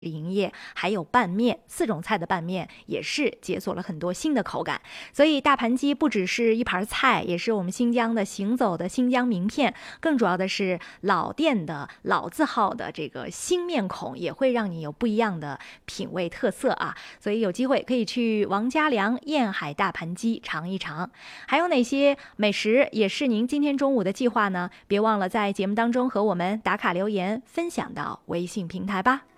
营业，还有拌面，4种菜的拌面也是解锁了很多新的口感。所以大盘鸡不只是一盘菜，也是我们新疆的行走的新疆名片。更主要的是老店的老字号的这个新面孔，也会让你有不一样的品味特色啊。所以有机会可以去王家良燕海大盘鸡尝一尝。还有哪些美食也是您今天中午的计划呢？别忘了在节目当中和我们打卡留言，分享到微信平台吧。